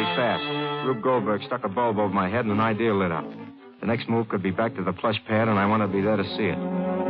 fast. Rube Goldberg stuck a bulb over my head and an idea lit up. The next move could be back to the plush pad, and I want to be there to see it.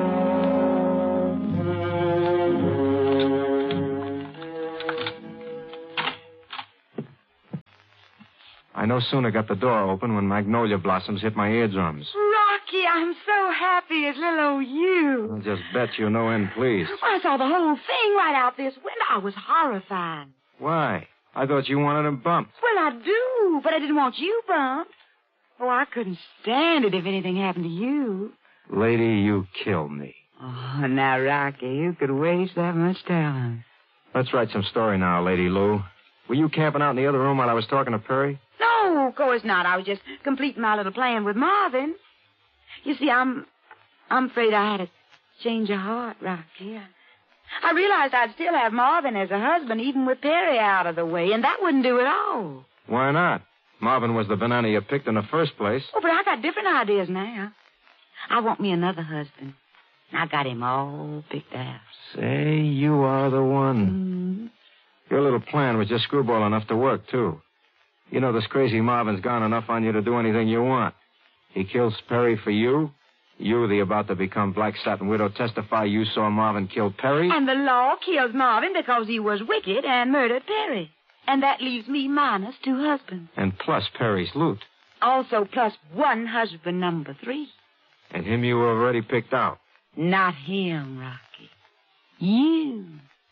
I no sooner got the door open when magnolia blossoms hit my eardrums. Rocky, I'm so happy as little old you. I'll just bet you're no end pleased. Well, I saw the whole thing right out this window. I was horrified. Why? I thought you wanted him bumped. Well, I do, but I didn't want you bumped. Oh, I couldn't stand it if anything happened to you. Lady, you killed me. Oh, now, Rocky, you could waste that much talent. Let's write some story now, Lady Lou. Were you camping out in the other room while I was talking to Perry? No, of course not. I was just completing my little plan with Marvin. You see, I'm afraid I had a change of heart, Rocky. I realized I'd still have Marvin as a husband, even with Perry out of the way, and that wouldn't do at all. Why not? Marvin was the banana you picked in the first place. Oh, but I got different ideas now. I want me another husband. I got him all picked out. Say, you are the one. Your little plan was just screwball enough to work, too. You know, this crazy Marvin's gone enough on you to do anything you want. He kills Perry for you. You, the about-to-become black satin widow, testify you saw Marvin kill Perry. And the law kills Marvin because he was wicked and murdered Perry. And that leaves me minus 2 husbands. And plus Perry's loot. Also plus 1 husband number 3. And him you already picked out. Not him, Rocky. You.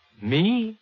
Me?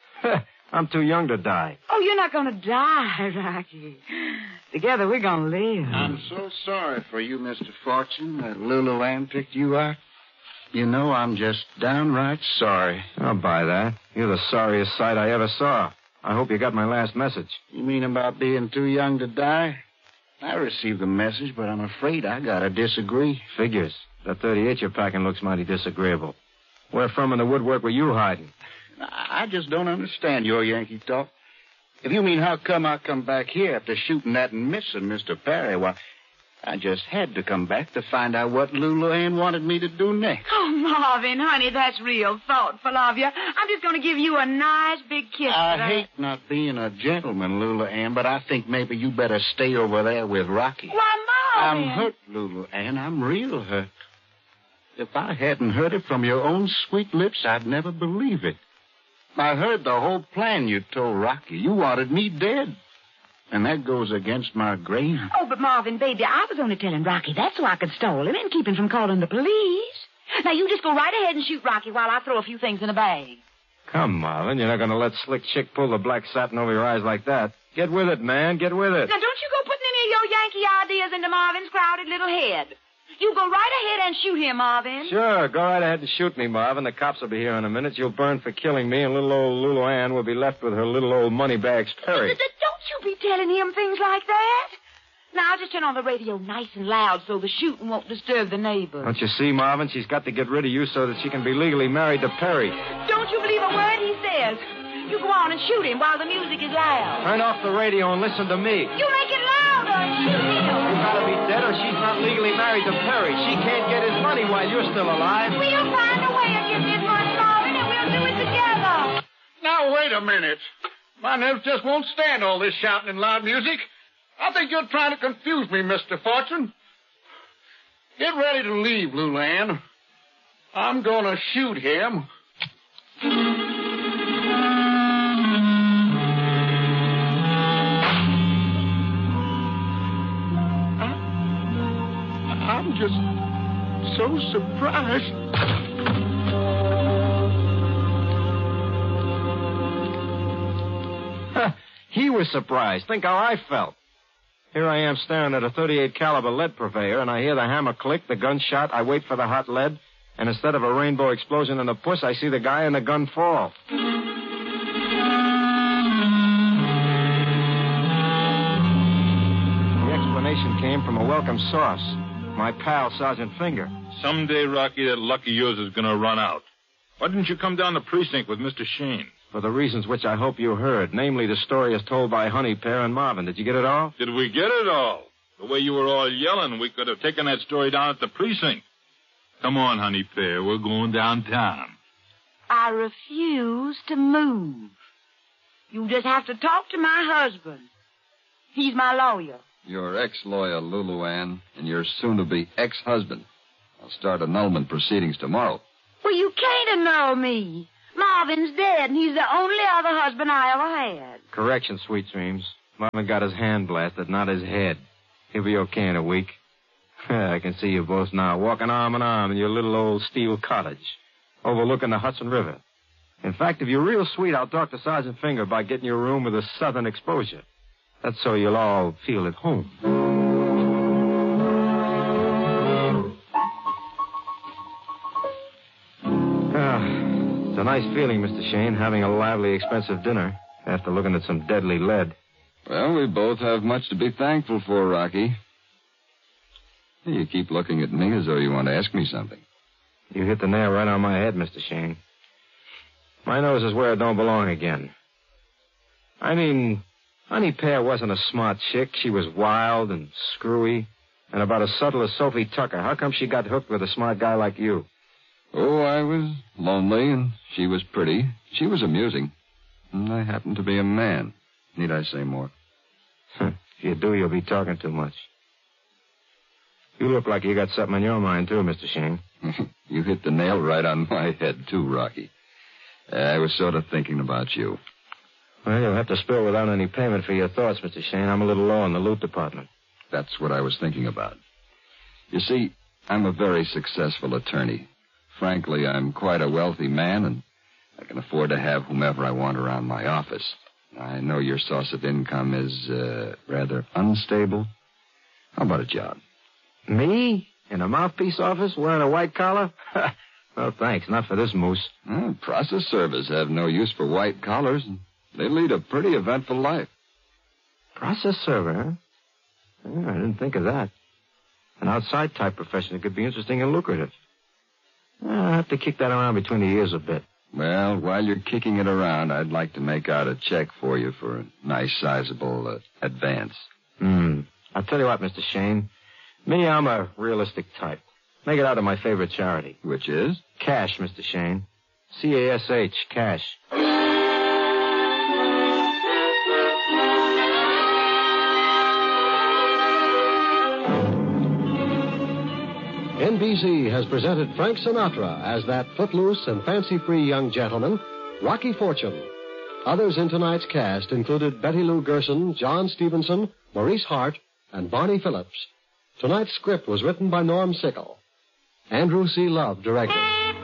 I'm too young to die. Oh, you're not going to die, Rocky. Together we're going to live. I'm so sorry for you, Mr. Fortune, that Lulu Ann picked you out. You know, I'm just downright sorry. I'll buy that. You're the sorriest sight I ever saw. I hope you got my last message. You mean about being too young to die? I received the message, but I'm afraid I gotta disagree. Figures. That 38 you're packing looks mighty disagreeable. Where from in the woodwork were you hiding? I just don't understand your Yankee talk. If you mean how come I come back here after shooting that and missing Mr. Perry, well, I just had to come back to find out what Lulu Ann wanted me to do next. Oh, Marvin, honey, that's real thoughtful of you. I'm just going to give you a nice big kiss. I hate not being a gentleman, Lulu Ann, but I think maybe you better stay over there with Rocky. Why, Marvin? I'm hurt, Lulu Ann. I'm real hurt. If I hadn't heard it from your own sweet lips, I'd never believe it. I heard the whole plan you told Rocky. You wanted me dead. And that goes against my grain. Oh, but Marvin, baby, I was only telling Rocky that so I could stall him and keep him from calling the police. Now, you just go right ahead and shoot Rocky while I throw a few things in a bag. Come, Marvin, you're not going to let Slick Chick pull the black satin over your eyes like that. Get with it, man. Get with it. Now, don't you go putting any of your Yankee ideas into Marvin's crowded little head. You go right ahead and shoot him, Marvin. Sure, go right ahead and shoot me, Marvin. The cops will be here in a minute. You'll burn for killing me, and little old Lulu Ann will be left with her little old moneybags Perry. Don't you be telling him things like that. Now, I'll just turn on the radio nice and loud so the shooting won't disturb the neighbors. Don't you see, Marvin? She's got to get rid of you so that she can be legally married to Perry. Don't you believe a word he says. You go on and shoot him while the music is loud. Turn off the radio and listen to me. You make it louder and shoot him. You gotta be dead or she's not legally married to Perry. She can't get his money while you're still alive. We'll find a way to get this much, Marvin, and we'll do it together. Now, wait a minute. My nerves just won't stand all this shouting and loud music. I think you're trying to confuse me, Mr. Fortune. Get ready to leave, Lulu Ann. I'm gonna shoot him. I'm just so surprised. He was surprised. Think how I felt. Here I am staring at a 38 caliber lead purveyor, and I hear the hammer click, the gunshot. I wait for the hot lead, and instead of a rainbow explosion in the puss, I see the guy and the gun fall. The explanation came from a welcome source, my pal, Sergeant Finger. Someday, Rocky, that luck of yours is going to run out. Why didn't you come down the precinct with Mr. Shane? For the reasons which I hope you heard, namely the story as told by Honey Pear and Marvin. Did you get it all? Did we get it all? The way you were all yelling, we could have taken that story down at the precinct. Come on, Honey Pear, we're going downtown. I refuse to move. You just have to talk to my husband. He's my lawyer. Your ex-lawyer, Lulu Ann, and your soon-to-be ex-husband. I'll start annulment proceedings tomorrow. Well, you can't annul me. Marvin's dead, and he's the only other husband I ever had. Correction, Sweet Dreams. Marvin got his hand blasted, not his head. He'll be okay in a week. I can see you both now, walking arm in arm in your little old steel cottage, overlooking the Hudson River. In fact, if you're real sweet, I'll talk to Sergeant Finger about getting you a room with a southern exposure. That's so you'll all feel at home. It's a nice feeling, Mr. Shane, having a lively, expensive dinner after looking at some deadly lead. Well, we both have much to be thankful for, Rocky. You keep looking at me as though you want to ask me something. You hit the nail right on my head, Mr. Shane. My nose is where it don't belong again. I mean, Honey Pear wasn't a smart chick. She was wild and screwy and about as subtle as Sophie Tucker. How come she got hooked with a smart guy like you? Oh, I was lonely, and she was pretty. She was amusing. And I happened to be a man. Need I say more? If you do, you'll be talking too much. You look like you got something on your mind, too, Mr. Shane. You hit the nail right on my head, too, Rocky. I was sort of thinking about you. Well, you'll have to spill without any payment for your thoughts, Mr. Shane. I'm a little low in the loot department. That's what I was thinking about. You see, I'm a very successful attorney. Frankly, I'm quite a wealthy man, and I can afford to have whomever I want around my office. I know your source of income is rather unstable. How about a job? Me? In a mouthpiece office, wearing a white collar? Well, thanks. Not for this moose. Well, process servers have no use for white collars, and they lead a pretty eventful life. Process server, huh? Yeah, I didn't think of that. An outside-type profession that could be interesting and lucrative. I'll have to kick that around between the ears a bit. Well, while you're kicking it around, I'd like to make out a check for you for a nice, sizable advance. I'll tell you what, Mr. Shane. Me, I'm a realistic type. Make it out to my favorite charity. Which is? Cash, Mr. Shane. C-A-S-H, cash. NBC has presented Frank Sinatra as that footloose and fancy-free young gentleman, Rocky Fortune. Others in tonight's cast included Betty Lou Gerson, John Stevenson, Maurice Hart, and Barney Phillips. Tonight's script was written by Norm Sickle. Andrew C. Love directed.